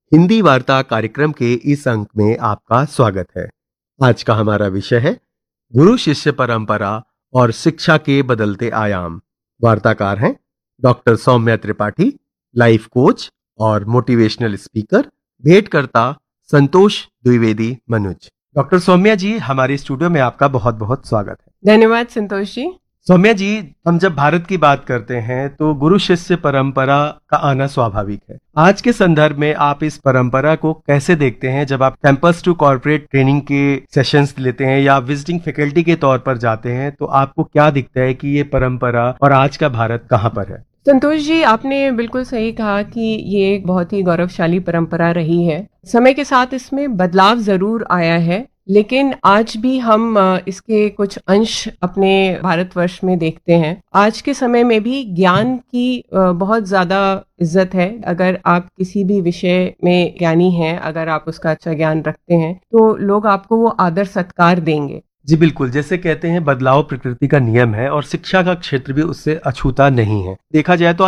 हिंदी वार्ता कार्यक्रम के इस अंक में आपका स्वागत है। आज का हमारा विषय है गुरु शिष्य परंपरा और शिक्षा के बदलते आयाम। वार्ताकार हैं doctor Saumya Tripathi, life coach और मोटिवेशनल स्पीकर। भेंटकर्ता संतोष द्विवेदी मनुज। डॉक्टर सौम्या जी, हमारे स्टूडियो में आपका बहुत बहुत स्वागत है। धन्यवाद संतोष जी। सौम्या जी, हम जब भारत की बात करते हैं तो गुरु शिष्य परंपरा का आना स्वाभाविक है। आज के संदर्भ में आप इस परंपरा को कैसे देखते हैं? जब आप कैंपस टू कॉर्पोरेट ट्रेनिंग के सेशंस लेते हैं या विजिटिंग फैकल्टी के तौर पर जाते हैं तो आपको क्या दिखता है कि ये परंपरा और आज का भारत कहाँ पर है? संतोष जी, आपने बिल्कुल सही कहा कि ये एक बहुत ही गौरवशाली परंपरा रही है। समय के साथ इसमें बदलाव जरूर आया है, लेकिन आज भी हम इसके कुछ अंश अपने भारतवर्ष में देखते हैं। आज के समय में भी ज्ञान की बहुत ज्यादा इज्जत है। अगर आप किसी भी विषय में ज्ञानी हैं, अगर आप उसका अच्छा ज्ञान रखते हैं तो लोग आपको वो आदर सत्कार देंगे। जी बिल्कुल, जैसे कहते हैं बदलाव प्रकृति का नियम है और शिक्षा का क्षेत्र भी उससे अछूता नहीं है। देखा जाए तो